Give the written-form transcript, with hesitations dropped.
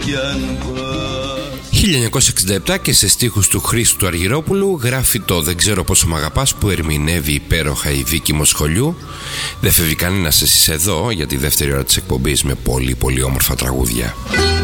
1967 και σε στίχους του Χρήστου του Αργυρόπουλου γράφει το «Δεν ξέρω πόσο μ' αγαπάς» που ερμηνεύει υπέροχα η Βίκη Μοσχολιού. Δεν φεύγει κανένας, εσείς εδώ για τη δεύτερη ώρα της εκπομπής με πολύ πολύ όμορφα τραγούδια.